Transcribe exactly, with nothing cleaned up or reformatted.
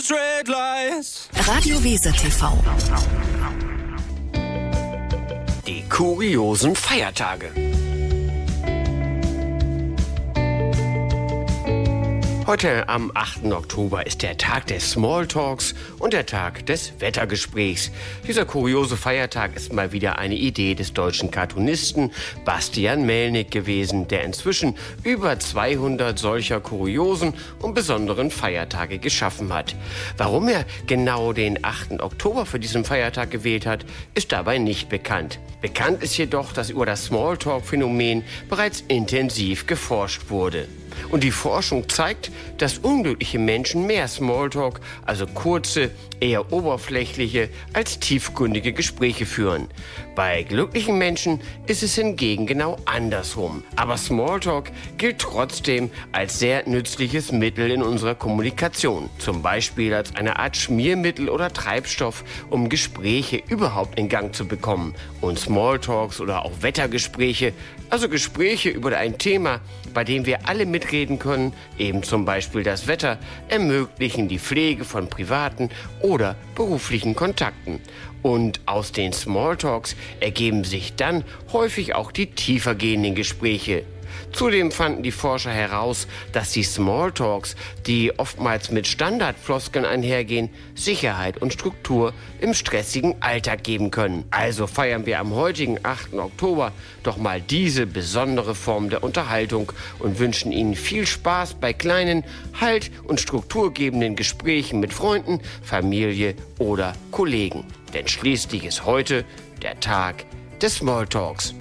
those red lights. Radio Weser T V. Die kuriosen Feiertage. Heute am achten Oktober ist der Tag des Smalltalks und der Tag des Wettergesprächs. Dieser kuriose Feiertag ist mal wieder eine Idee des deutschen Cartoonisten Bastian Melnick gewesen, der inzwischen über zweihundert solcher kuriosen und besonderen Feiertage geschaffen hat. Warum er genau den achten Oktober für diesen Feiertag gewählt hat, ist dabei nicht bekannt. Bekannt ist jedoch, dass über das Smalltalk-Phänomen bereits intensiv geforscht wurde. Und die Forschung zeigt, dass unglückliche Menschen mehr Smalltalk, also kurze, eher oberflächliche, als tiefgründige Gespräche führen. Bei glücklichen Menschen ist es hingegen genau andersrum. Aber Smalltalk gilt trotzdem als sehr nützliches Mittel in unserer Kommunikation. Zum Beispiel als eine Art Schmiermittel oder Treibstoff, um Gespräche überhaupt in Gang zu bekommen. Und Smalltalks oder auch Wettergespräche, also Gespräche über ein Thema, bei dem wir alle mitreden können, eben zum Beispiel das Wetter, ermöglichen die Pflege von privaten oder beruflichen Kontakten. Und aus den Smalltalks ergeben sich dann häufig auch die tiefergehenden Gespräche. Zudem fanden die Forscher heraus, dass die Smalltalks, die oftmals mit Standardfloskeln einhergehen, Sicherheit und Struktur im stressigen Alltag geben können. Also feiern wir am heutigen achten Oktober doch mal diese besondere Form der Unterhaltung und wünschen Ihnen viel Spaß bei kleinen, halt- und strukturgebenden Gesprächen mit Freunden, Familie oder Kollegen. Denn schließlich ist heute der Tag des Smalltalks.